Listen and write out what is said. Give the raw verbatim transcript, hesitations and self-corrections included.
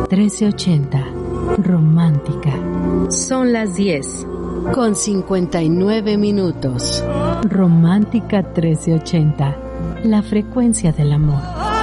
trece ochenta. Romántica. Son las diez con cincuenta y nueve minutos. Romántica trece ochenta. La frecuencia del amor.